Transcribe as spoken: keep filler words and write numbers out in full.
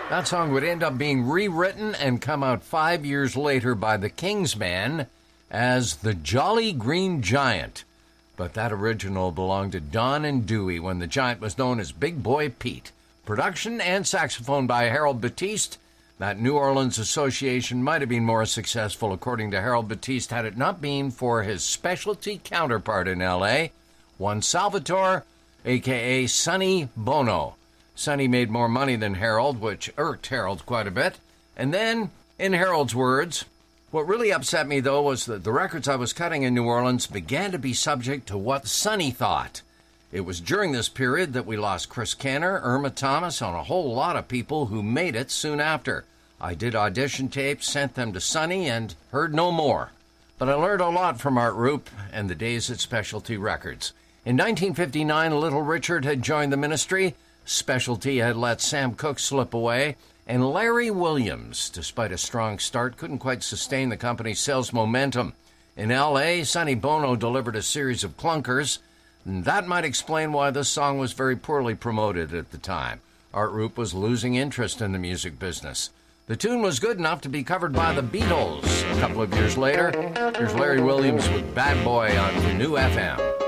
That song would end up being rewritten and come out five years later by the Kingsmen as the Jolly Green Giant. But that original belonged to Don and Dewey when the Giant was known as Big Boy Pete. Production and saxophone by Harold Batiste. That New Orleans association might have been more successful, according to Harold Batiste, had it not been for his specialty counterpart in L A, Juan Salvatore, a k a. Sonny Bono. Sonny made more money than Harold, which irked Harold quite a bit. And then, in Harold's words, what really upset me, though, was that the records I was cutting in New Orleans began to be subject to what Sonny thought. It was during this period that we lost Chris Kenner, Irma Thomas, and a whole lot of people who made it soon after. I did audition tapes, sent them to Sonny, and heard no more. But I learned a lot from Art Rupe and the days at Specialty Records. In nineteen fifty-nine, Little Richard had joined the ministry. Specialty had let Sam Cooke slip away, and Larry Williams, despite a strong start, couldn't quite sustain the company's sales momentum. In L A, Sonny Bono delivered a series of clunkers, and that might explain why this song was very poorly promoted at the time. Art Rupe was losing interest in the music business. The tune was good enough to be covered by the Beatles. A couple of years later, here's Larry Williams with Bad Boy on New F M.